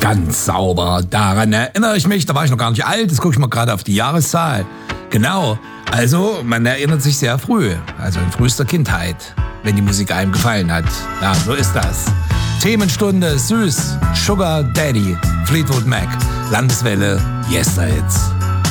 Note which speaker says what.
Speaker 1: Ganz sauber. Daran erinnere ich mich, da war ich noch gar nicht alt, jetzt gucke ich mal gerade auf die Jahreszahl. Genau, also man erinnert sich sehr früh, also in frühester Kindheit, wenn die Musik einem gefallen hat. Ja, so ist das. Themenstunde, süß, Sugar Daddy, Fleetwood Mac, Landeswelle, Yesterhits.